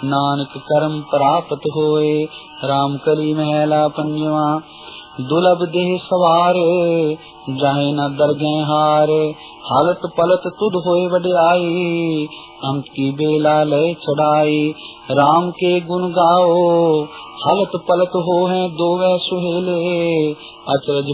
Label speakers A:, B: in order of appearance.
A: नानक करम प्राप्त होए। राम कली महला पंजवा। दुलभ देह सवारे जाहे न दरगह हारे। हालत पलत तुध होए वड्याई अंत की बेला लय चढ़ाई। राम के गुण गाओ हालत पलत हो हैं दो वै सुहेले। अचरज